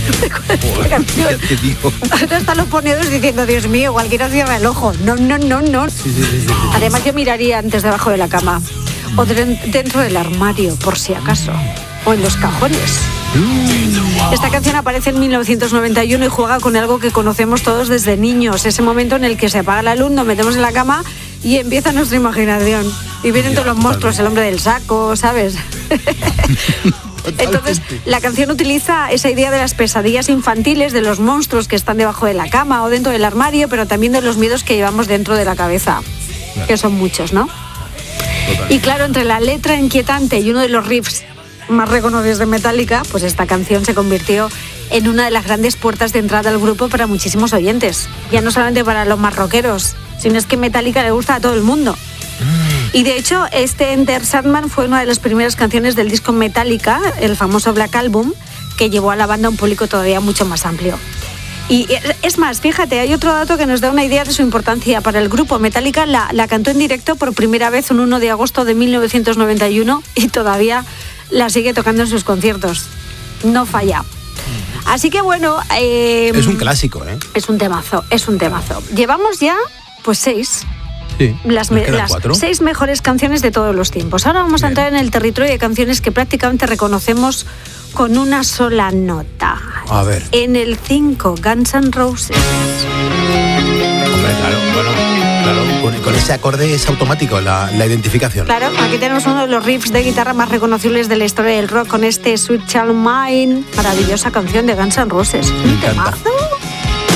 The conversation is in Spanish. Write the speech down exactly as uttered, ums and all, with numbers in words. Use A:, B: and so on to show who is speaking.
A: esta canción.
B: ¿Qué digo?
A: Ahora están los ponedores diciendo, Dios mío, cualquiera cierra el ojo. No, no, no, no.
B: Sí, sí, sí, sí, sí.
A: Además, yo miraría antes debajo de la cama. O de- dentro del armario, por si acaso. O en los cajones. Esta canción aparece en mil novecientos noventa y uno y juega con algo que conocemos todos desde niños. Ese momento en el que se apaga la luz, nos metemos en la cama y empieza nuestra imaginación. Y vienen
B: Ya,
A: todos los monstruos, el hombre del saco, ¿sabes? Entonces, la canción utiliza esa idea de las pesadillas infantiles, de los monstruos que están debajo de la cama o dentro del armario, pero también de los miedos que llevamos dentro de la cabeza,
B: Claro.
A: que son muchos, ¿no?
B: Totalmente.
A: Y claro, entre la letra inquietante y uno de los riffs más reconocidos de Metallica, pues esta canción se convirtió en una de las grandes puertas de entrada al grupo para muchísimos oyentes. Ya no solamente para los más rockeros, sino es que Metallica le gusta a todo el mundo. Y de hecho, este Enter Sandman fue una de las primeras canciones del disco Metallica, el famoso Black Album, que llevó a la banda a un público todavía mucho más amplio. Y es más, fíjate, hay otro dato que nos da una idea de su importancia para el grupo. Metallica la, la cantó en directo por primera vez un uno de agosto de mil novecientos noventa y uno y todavía la sigue tocando en sus conciertos. No falla. Así que bueno... Eh,
B: Es un clásico, ¿eh?
A: Es un temazo, es un temazo. Llevamos ya, pues seis...
B: Sí.
A: Las,
B: ¿Nos
A: me-
B: quedan
A: las
B: cuatro?
A: seis mejores canciones de todos los tiempos. Ahora vamos a
B: Bien.
A: entrar en el territorio de canciones que prácticamente reconocemos con una sola nota.
B: A ver.
A: En el cinco, Guns N' Roses.
B: Hombre, claro, bueno, claro. Con, con ese acorde es automático la, la identificación.
A: Claro, aquí tenemos uno de los riffs de guitarra más reconocibles de la historia del rock con este Sweet Child O' Mine, maravillosa canción de Guns N' Roses.
B: Me
A: Un
B: encanta.
A: temazo.